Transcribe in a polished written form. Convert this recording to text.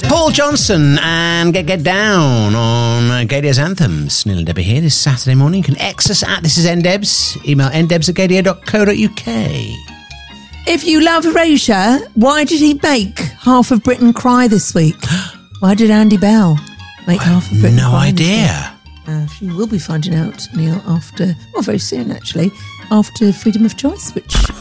Paul Johnson and Get Down on Gaydia's Anthems. Neil and Debbie here this Saturday morning. You can X us at This Is NDebs. Email ndebs@gaydia.co.uk. If you love Erasure, why did he make Half of Britain cry this week? Why did Andy Bell make Half of Britain cry? No idea. You will be finding out, Neil, very soon actually, after Freedom of Choice, which